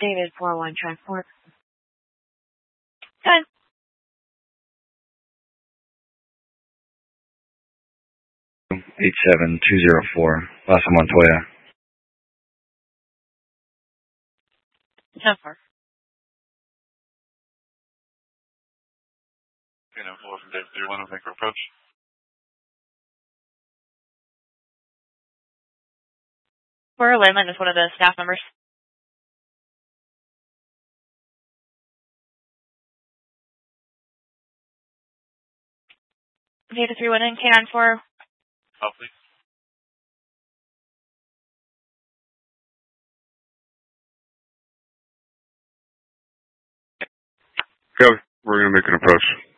David 41 transport. Good. 87204, Plaza Montoya. 10-4. From David 31 on Vancouver approach. For Landman is one of the staff members. David 31 in K94. Oh, please. Yeah, we're going to make an approach.